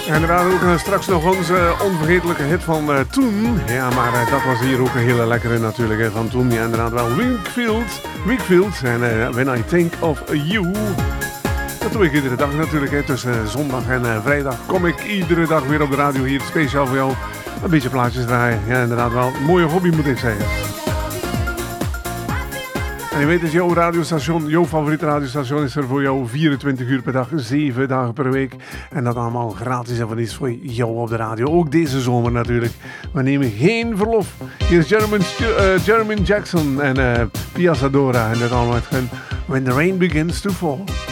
Inderdaad ook straks nog onze onvergetelijke hit van toen. Ja, maar dat was hier ook een hele lekkere natuurlijk van toen. Ja, inderdaad wel Wakefield en When I Think of You. Dat doe ik iedere dag natuurlijk. Tussen zondag en vrijdag kom ik iedere dag weer op de radio hier speciaal voor jou een beetje plaatjes draaien. Ja, inderdaad wel een mooie hobby moet ik zeggen. En je weet het, jouw radiostation, jouw favoriete radiostation is er voor jou 24 uur per dag, 7 dagen per week. En dat allemaal gratis en van iets voor jou op de radio. Ook deze zomer natuurlijk. We nemen geen verlof. Hier is Jermaine Jackson en Pia Zadora. En dat allemaal met When the Rain Begins to Fall.